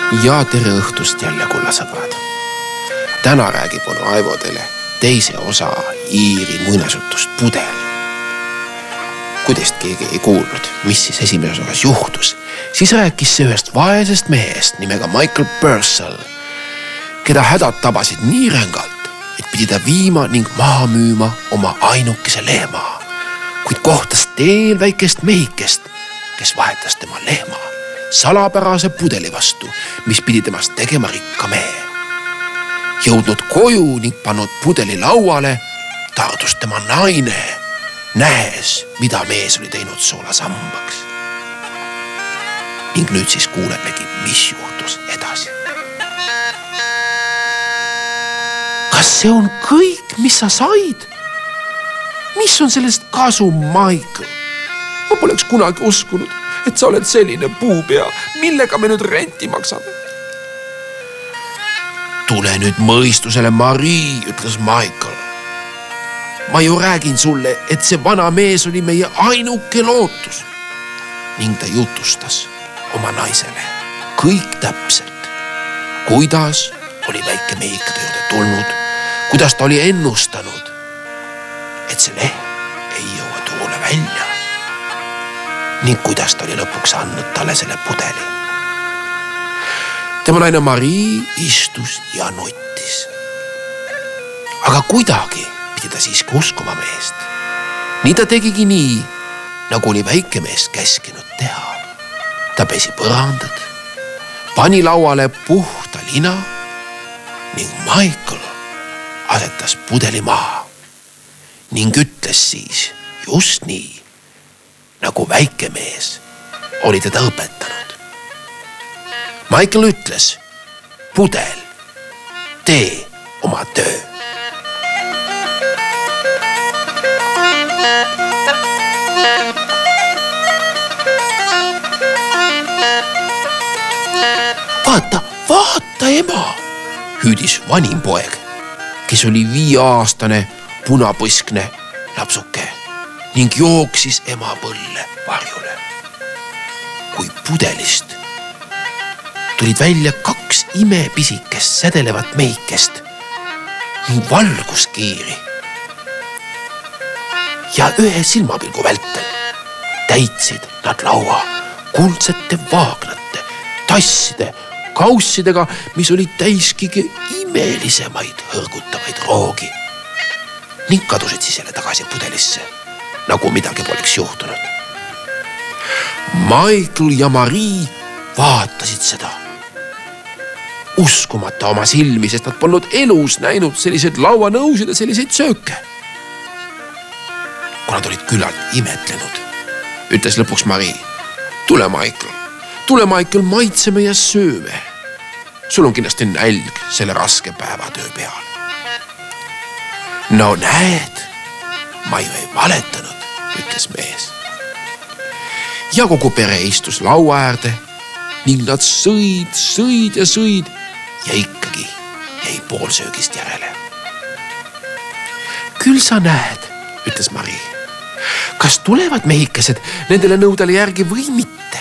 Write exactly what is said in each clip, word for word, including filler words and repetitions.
Ja tere õhtust jälle, kullasõbrad. Täna räägib onu Aivo teile teise osa Iiri muinasjutust Pudel. Kui teist keegi ei kuulnud, mis siis esimeses osas juhtus, siis rääkis see ühest vaesest mehest nimega Michael Purcell, keda hädad tabasid nii rängalt, et pidi ta viima ning maha müüma oma ainukese lehma, kuid kohtas teel väikest mehikest, kes vahetas tema lehma salapärase pudeli vastu, mis pidi temast tegema rikka mehe. Jõudnud koju ning pannud pudeli lauale, tardus tema naine, nähes, mida mees oli teinud soolasambaks. Ning nüüd siis kuulemegi, mis juhtus edasi. Kas see on kõik, mis sa said? Mis on sellest kasu, Michael? Ma poleks kunagi uskunud, et sa oled selline puupea, millega me nüüd renti maksame. Tule nüüd mõistusele, Marie, ütles Michael. Ma ju räägin sulle, et see vana mees oli meie ainuke lootus. Ning ta jutustas oma naisele kõik täpselt, kuidas oli väike mehikade juurde tulnud, kuidas ta oli ennustanud, et see lehm ei jõua turule välja. Ning kuidas ta oli lõpuks andnud talle selle pudeli. Tema naine Marie istus ja nuttis. Aga kuidagi pidi ta siiski uskuma meest. Nii ta tegigi nii, nagu oli väike mees käskinud teha. Ta pesi põrandad, pani lauale puhta lina ning Michael asetas pudeli maha ning ütles siis just nii, nagu väike mees oli teda õpetanud. Michael ütles, pudel, tee oma töö. Vaata, vaata, ema, hüüdis vanim poeg, kes oli viieaastane punapõskne lapsuke ning jooksis ema põlle varjule. Kui pudelist tulid välja kaks imepisikest sädelevat mehikest ning valguskiiri. Ja ühe silmapilgu vältel täitsid nad laua kuldsete vaagnate, tasside, kaussidega, mis olid täis kõige imelisemaid hõrgutavaid roogi ning kadusid siis jälle tagasi pudelisse, nagu midagi poleks juhtunud. Michael ja Marie vaatasid seda, uskumata oma silmi, sest nad polnud elus näinud selliseid lauanõusid ja selliseid sööke. Kui nad olid küllalt imetlenud, ütles lõpuks Marie, tule Michael, tule Michael, maitseme ja sööme. Sul on kindlasti nälg selle raske päevatöö peal. No näed, ma ju ei valetanud, ütles mees. Ja kogu pere istus laua äärde ning nad sõid, sõid ja sõid ja ikkagi jäi poolsöögist järele. Küll sa näed, ütles Marie, kas tulevad mehikesed nendele nõudele järgi või mitte?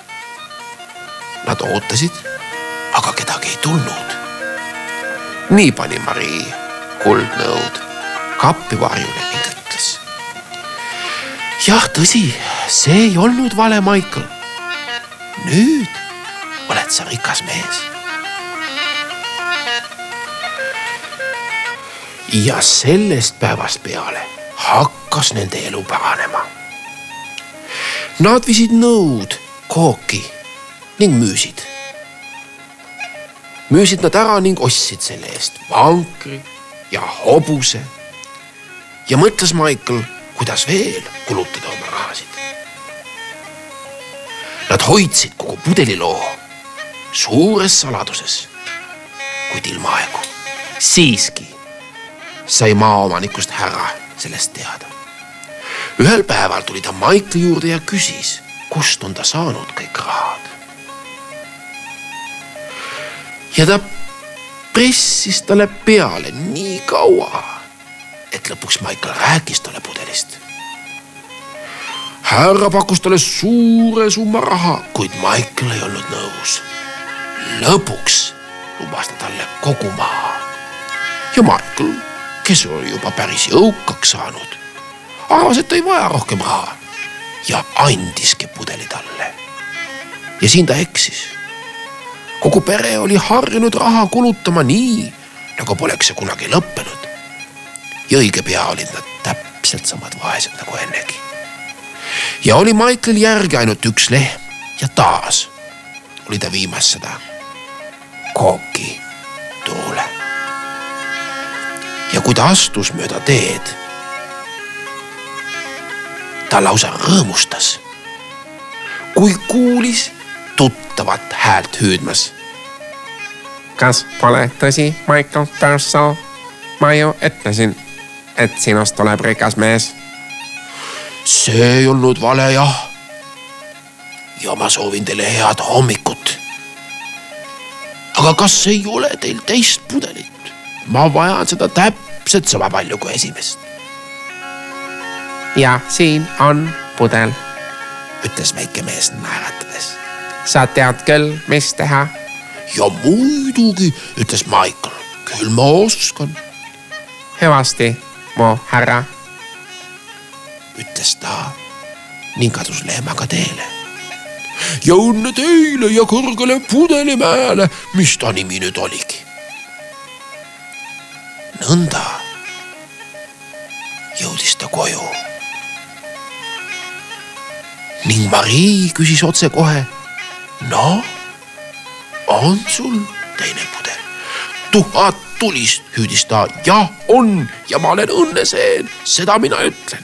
Nad ootasid, aga kedagi ei tulnud. Nii pani Marie kuldnõud kappi varjule ning ütles. Jah, tõsi, see ei olnud vale, Michael. Nüüd oled sa rikas mees. Ja sellest päevast peale hakkas nende elu paranema. Nad visid nõud kooki ning müüsid. Müüsid nad ära ning ostsid selle eest vankri ja hobuse. Ja mõtles Michael, kuidas veel kulutada oma rahasid. Nad hoidsid kogu pudeliloo suures saladuses, kuid ilma aegu. Siiski sai maaomanikust härra sellest teada. Ühel päeval tuli ta Michaeli juurde ja küsis, kust on ta saanud kõik rahad. Ja ta pressis talle peale nii kaua, et lõpuks Michael rääkis talle pudelist. Härra pakkus talle suure summa raha, kuid Michael ei olnud nõus. Lõpuks lubas ta talle kogu maa. Ja Michael, kes oli juba päris jõukaks saanud, arvas, et ei vaja rohkem raha ja andiski pudeli talle. Ja siin ta eksis. Kogu pere oli harjunud raha kulutama nii, nagu poleks see kunagi lõppenud. Ja õige pea olid nad täpselt samad vaesed nagu ennegi. Ja oli Michael järgi ainult üks lehm ja taas oli ta viimas seda kooki turule. Ja kui ta astus mööda teed, ta lausa rõõmustas, kui kuulis tuttavat häält hüüdmas. Kas pole tõsi, Michael Purcell? Ma ju ütlesin, et sinust tuleb rikas mees. See ei olnud vale, jah. Ja ma soovin teile head hommikut. Aga kas ei ole teil teist pudelit? Ma vajan seda täpselt sama palju kui esimest. Ja siin on pudel, ütles väike mees naeratades. Sa tead küll, mis teha. Ja muidugi, ütles Michael, küll ma oskan. Hüvasti, mu härra, ütles ta ning kadus lehmaga teele. Ja õnne teile ja kõrgele pudelimäele, mis ta nimi nüüd oligi. Nõnda jõudis ta koju. Ning Marii küsis otse kohe, no, on sul teine pudel? Tuhat tulist, hüüdis ta, jah on ja ma olen õnneseen, seda mina ütlen.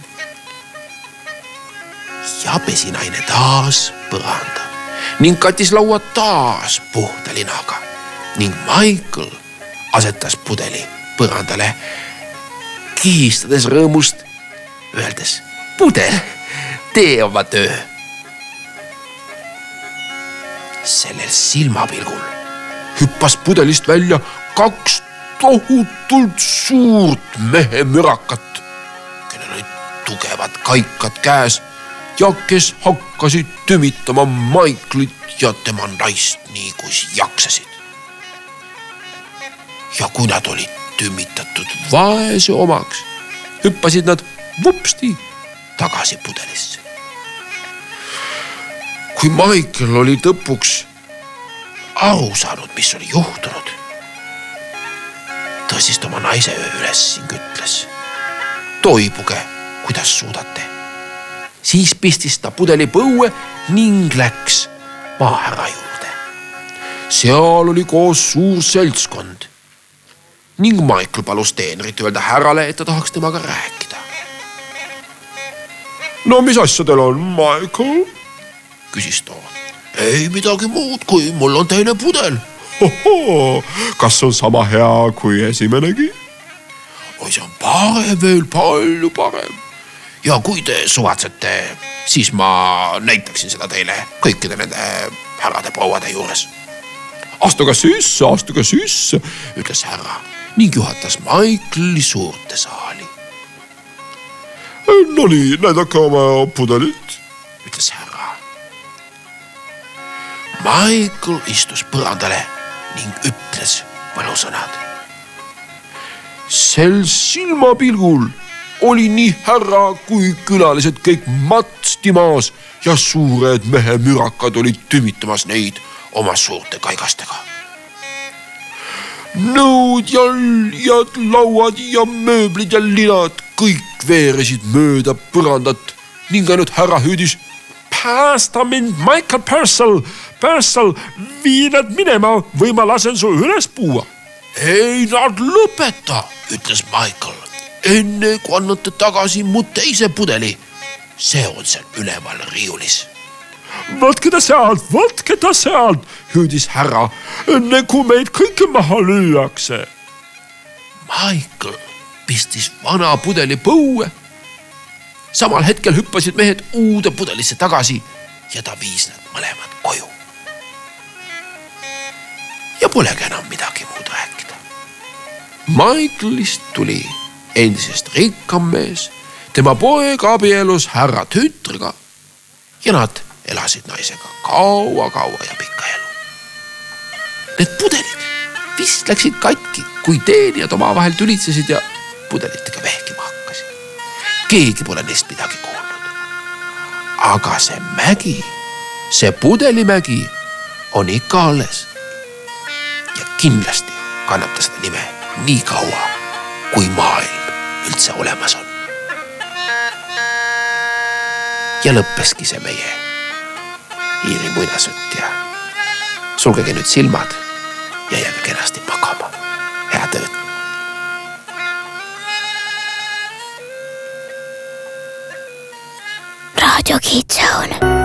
Ja pesinaine taas põranda ning katis laua taas puhta linaga ning Michael asetas pudeli põrandale, kihistades rõõmust, öeldes, pudel, tee oma töö. Sellel silmapilgul hüppas pudelist välja kaks tohutult suurt mehe mürakat, kellel olid tugevad kaikad käes ja kes hakkasid tümitama Michaelit ja tema naist nii kui jaksasid. Ja kui nad olid tümitatud vaese omaks, hüppasid nad vupsti tagasi pudelisse. Kui Michael oli lõpuks aru saanud, mis oli juhtunud, tõstis oma naise üles ning ütles, toibuge, kuidas suudate. Siis pistis ta pudeli põue ning läks maahärra juurde. Seal oli koos suur seltskond ning Michael palus teenrit öelda härrale, et ta tahaks temaga rääkida. No mis asja teil on, Michael? Küsis too. Ei midagi muud, kui mul on teine pudel. Hoho, kas on sama hea kui esimenegi? Oi, see on parem veel, palju parem. Ja kui te suvatsete, siis ma näitaksin seda teile kõikide nende härrade prouade juures. Astuge sisse, astuge sisse, ütles härra ning juhatas Michaeli suurte saali. No nii, näidake oma pudelit, ütles härra. Michael istus põrandale ning ütles võlusõnad. Sel silmapilgul oli nii härra kui külalised kõik matstimaas ja suured mehe mürakad olid tümitamas neid oma suurte kaigastega. Nõud ja, ja lauad ja mööblid ja linad kõik veeresid mööda põrandat ning ainult härra hüüdis, päästa mind, Michael Purcell, Purcell, vii nad minema või ma lasen su üles puua. Ei nad lõpeta, ütles Michael. Enne kui annate tagasi mu teise pudeli, see on seal üleval riiulis. Võtke ta sealt, võtke ta sealt, hüüdis härra, enne kui meid kõike maha lüüakse. Michael pistis vana pudeli põue. Samal hetkel hüppasid mehed uude pudelisse tagasi ja ta viis nad mõlemad koju. Ja polegi enam midagi muud rääkida. Michaelist tuli endisest rikkam mees, tema poeg abielus härra tütrega ja nad elasid naisega kaua-kaua ja pikka elu. need pudelid vist läksid katki, kui teenijad omavahel tülitsesid ja pudelitega vehkima hakkasid. Keegi pole neist midagi kuulnud. Aga see mägi, see pudelimägi on ikka alles. Ja kindlasti kannab ta seda nime nii kaua, kui maailm üldse olemas on. Ja lõppeski see meie Iiri muinasjutt ja sulgege nüüd silmad ja jääge kenasti magama. Head ööd. Radio Kid Zone.